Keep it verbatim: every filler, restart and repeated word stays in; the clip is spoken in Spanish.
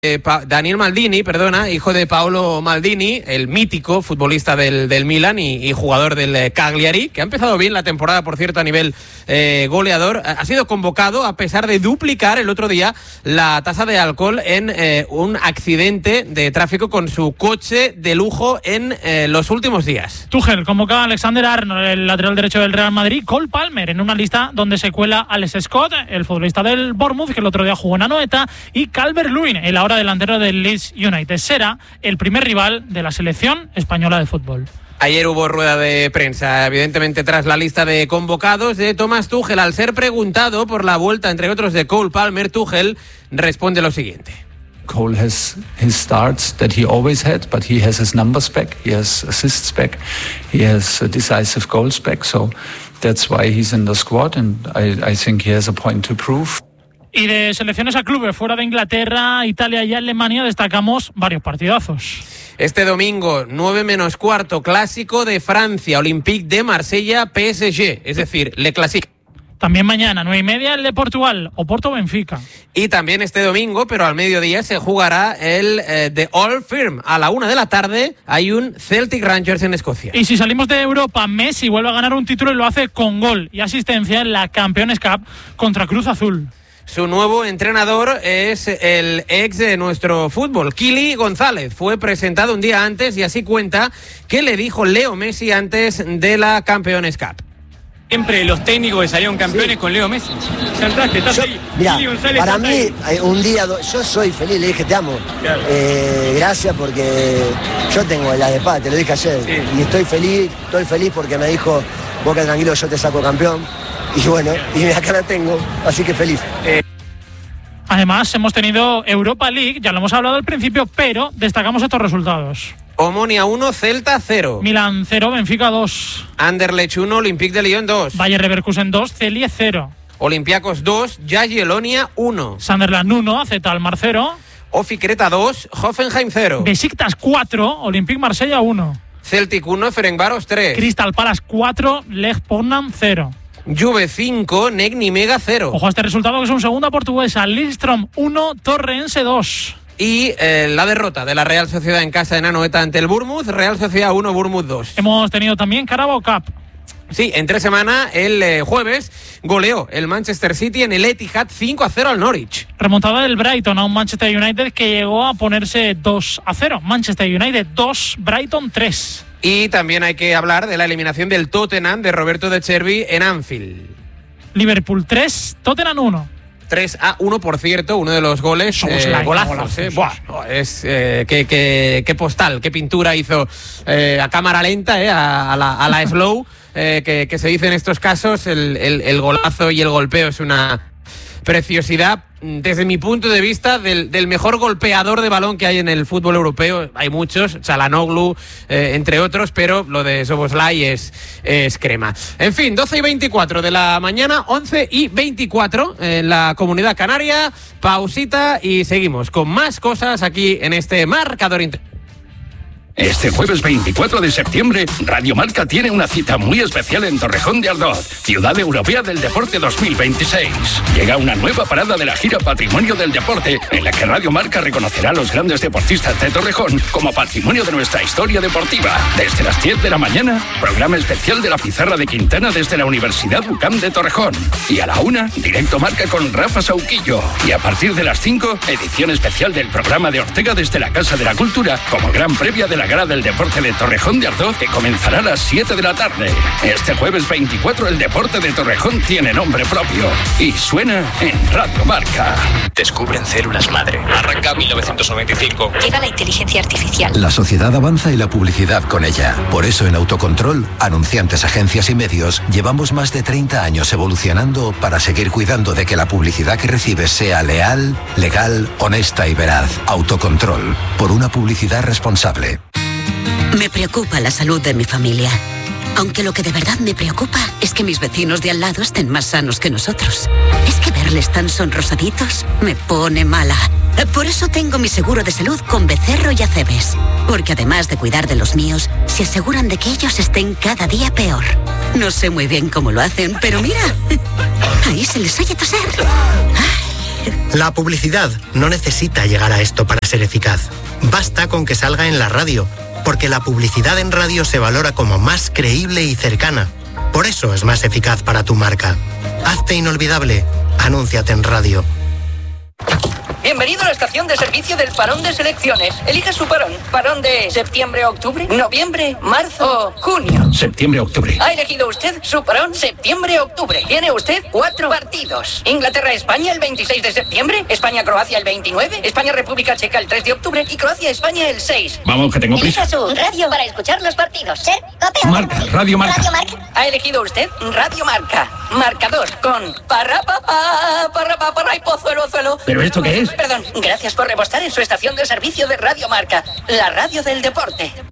Eh, pa- Daniel Maldini, perdona, hijo de Paolo Maldini, el mítico futbolista del, del Milan y, y jugador del eh, Cagliari, que ha empezado bien la temporada, por cierto, a nivel eh, goleador, ha sido convocado a pesar de duplicar el otro día la tasa de alcohol en eh, un accidente de tráfico con su coche de lujo en eh, los últimos días. Tuchel convoca a Alexander Arnold, el lateral derecho del Real Madrid, Cole Palmer, en una lista donde se cuela Alex Scott, el futbolista del Bournemouth, que el otro día jugó en Anoeta, y Calvert-Lewin, el ahora delantero del Leeds United. Será el primer rival de la selección española de fútbol. Ayer hubo rueda de prensa, evidentemente tras la lista de convocados de Thomas Tuchel. Al ser preguntado por la vuelta, entre otros, de Cole Palmer, Tuchel responde lo siguiente. Cole has his starts that he always had, but he has his numbers back, he has assists back, he has decisive goals back, so that's why he's in the squad, and I, I think he has a point to prove. Y de selecciones a clubes fuera de Inglaterra, Italia y Alemania destacamos varios partidazos. Este domingo, nueve menos cuarto, clásico de Francia, Olympique de Marsella, P S G, es decir, Le Classique. También mañana, nueve y media, el de Portugal, Oporto-Benfica. Y también este domingo, pero al mediodía, se jugará el eh, The Old Firm. A la una de la tarde hay un Celtic Rangers en Escocia. Y si salimos de Europa, Messi vuelve a ganar un título y lo hace con gol y asistencia en la Campeones Cup contra Cruz Azul. Su nuevo entrenador es el ex de nuestro fútbol, Kili González. Fue presentado un día antes y así cuenta qué le dijo Leo Messi antes de la Campeones Cup. Siempre los técnicos que salieron campeones sí. con Leo Messi. Ya entraste, estás yo, ahí. Mirá, González, para mí, ahí. un día, yo soy feliz, le dije te amo. Claro. Eh, gracias porque yo tengo la de paz, te lo dije ayer. Sí. Y estoy feliz, estoy feliz porque me dijo, vos que tranquilo, yo te saco campeón. Y bueno, y acá la tengo, así que feliz. Eh. Además, hemos tenido Europa League, ya lo hemos hablado al principio, pero destacamos estos resultados. Omonia uno, Celta cero. Milan cero, Benfica dos. Anderlecht uno, Olympique de Lyon dos. Bayer Leverkusen dos, Celje cero. Olympiacos dos, Jagiellonia uno. Sunderland uno, A Z Almar cero. Ofi Creta dos, Hoffenheim cero. Besiktas cuatro, Olympique Marsella uno. Celtic uno, Ferencváros tres. Crystal Palace cuatro, Lech Poznan cero. Juve cinco, Nec Nimega cero. Ojo a este resultado, que es un segunda portuguesa. Lindström uno, Torrense dos. Y eh, la derrota de la Real Sociedad en casa en Anoeta ante el Bournemouth, Real Sociedad uno, Bournemouth dos. Hemos tenido también Carabao Cup. Sí, entre semana, el eh, jueves, goleó el Manchester City en el Etihad cinco a cero al Norwich. Remontada del Brighton a un Manchester United que llegó a ponerse dos a cero. Manchester United dos, Brighton tres. Y también hay que hablar de la eliminación del Tottenham de Roberto De Zerbi en Anfield. Liverpool tres, Tottenham uno. tres a uno, por cierto, uno de los goles, eh, like, golazos, golazos eh. Buah, no, es eh, qué, qué, qué postal, qué pintura hizo eh, a cámara lenta, eh, a, a la, a la slow, eh, que, que se dice en estos casos. El, el, el golazo y el golpeo es una preciosidad, desde mi punto de vista, del, del mejor golpeador de balón que hay en el fútbol europeo. Hay muchos, Çalhanoğlu, eh, entre otros, pero lo de Szoboszlai es, es crema. En fin, doce y veinticuatro de la mañana, once y veinticuatro en la Comunidad Canaria. Pausita y seguimos con más cosas aquí en este Marcador Inter. Este jueves veinticuatro de septiembre, Radio Marca tiene una cita muy especial en Torrejón de Ardoz, Ciudad Europea del Deporte dos mil veintiséis. Llega una nueva parada de la gira Patrimonio del Deporte, en la que Radio Marca reconocerá a los grandes deportistas de Torrejón como patrimonio de nuestra historia deportiva. Desde las diez de la mañana, programa especial de la Pizarra de Quintana desde la Universidad U C A M de Torrejón. Y a la una, directo Marca con Rafa Sauquillo. Y a partir de las cinco, edición especial del programa de Ortega desde la Casa de la Cultura, como gran previa de la Gara del Deporte de Torrejón de Ardoz, que comenzará a las siete de la tarde. Este jueves veinticuatro el deporte de Torrejón tiene nombre propio y suena en Radio Marca. Descubren células madre. Arranca mil novecientos noventa y cinco. Llega la inteligencia artificial. La sociedad avanza y la publicidad con ella. Por eso en Autocontrol, anunciantes, agencias y medios, llevamos más de treinta años evolucionando para seguir cuidando de que la publicidad que recibes sea leal, legal, honesta y veraz. Autocontrol, por una publicidad responsable. Me preocupa la salud de mi familia. Aunque lo que de verdad me preocupa es que mis vecinos de al lado estén más sanos que nosotros. Es que verles tan sonrosaditos me pone mala. Por eso tengo mi seguro de salud con Becerro y Acebes. Porque además de cuidar de los míos, se aseguran de que ellos estén cada día peor. No sé muy bien cómo lo hacen, pero mira, ahí se les oye toser. Ay. La publicidad no necesita llegar a esto para ser eficaz. Basta con que salga en la radio, porque la publicidad en radio se valora como más creíble y cercana. Por eso es más eficaz para tu marca. Hazte inolvidable. Anúnciate en radio. Bienvenido a la estación de servicio del parón de selecciones. Elija su parón. ¿Parón de septiembre, octubre, noviembre, marzo o junio? Septiembre-octubre. Ha elegido usted su parón septiembre-octubre. Tiene usted cuatro partidos. Inglaterra-España el veintiséis de septiembre, España-Croacia el veintinueve, España-República Checa el tres de octubre y Croacia-España el seis. Vamos, que tengo prisa. Elija su radio para escuchar los partidos. Ser Marca, Radio Marca. Radio Marca. Ha elegido usted Radio Marca. Marcador con parra papá, parra papá, parra y pozuelo, zuelo. ¿Pero esto qué es? Perdón, gracias por repostar en su estación de servicio de Radio Marca, la radio del deporte.